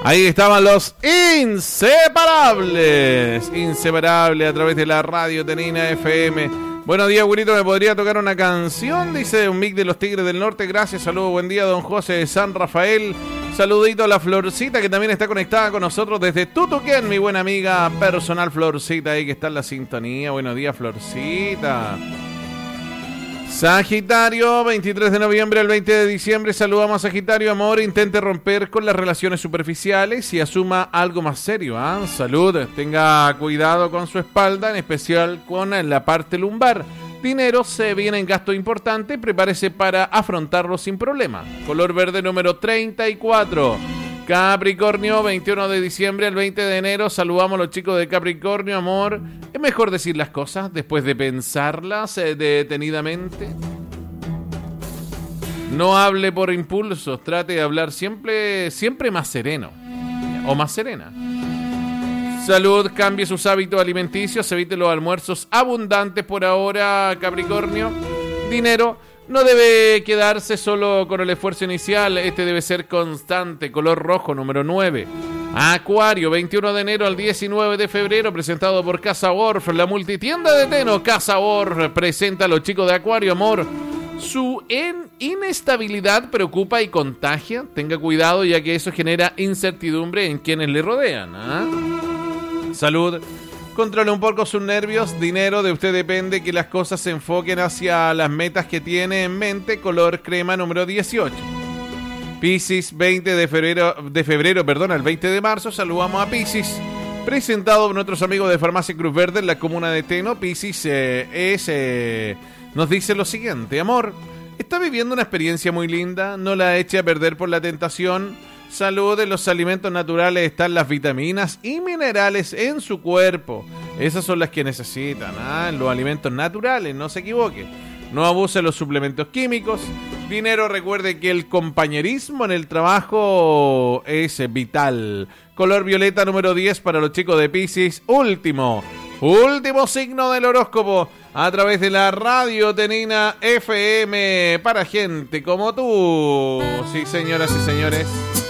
Ahí estaban los inseparables. Inseparable a través de la radio Tenina FM. Buenos días, güerito. ¿Me podría tocar una canción? Dice un mic de los Tigres del Norte. Gracias, saludos, buen día, don José de San Rafael. Saludito a la Florcita, que también está conectada con nosotros desde Tutuquén, mi buena amiga personal Florcita, ahí que está en la sintonía. Buenos días, Florcita. Sagitario, 23 de noviembre al 20 de diciembre. Saludamos a Sagitario, amor. Intente romper con las relaciones superficiales y asuma algo más serio. Salud, tenga cuidado con su espalda, en especial con la parte lumbar. Dinero, se viene en gasto importante, prepárese para afrontarlo sin problema. Color verde número 34. Capricornio, 21 de diciembre al 20 de enero. Saludamos a los chicos de Capricornio, amor. Es mejor decir las cosas después de pensarlas detenidamente. No hable por impulsos, trate de hablar siempre más sereno o más serena. Salud, cambie sus hábitos alimenticios, evite los almuerzos abundantes por ahora, Capricornio. Dinero, no debe quedarse solo con el esfuerzo inicial, este debe ser constante. Color rojo, número 9. Acuario, 21 de enero al 19 de febrero, presentado por Casa Orf, la multitienda de Teno. Casa Orf presenta a los chicos de Acuario, amor. Su inestabilidad preocupa y contagia. Tenga cuidado, ya que eso genera incertidumbre en quienes le rodean. Salud, controle un poco sus nervios. Dinero, de usted depende que las cosas se enfoquen hacia las metas que tiene en mente. Color crema, número 18. Piscis, 20 de febrero, al 20 de marzo. Saludamos a Piscis, presentado por nuestros amigos de Farmacia Cruz Verde en la comuna de Teno. Piscis nos dice lo siguiente: amor, está viviendo una experiencia muy linda, no la eche a perder por la tentación. Salud, en los alimentos naturales están las vitaminas y minerales en su cuerpo. Esas son las que necesitan, en los alimentos naturales, no se equivoque. No abuse de los suplementos químicos. Dinero, recuerde que el compañerismo en el trabajo es vital. Color violeta, número 10 para los chicos de Piscis. Último signo del horóscopo a través de la radio Tenina FM para gente como tú. Sí, señoras y señores.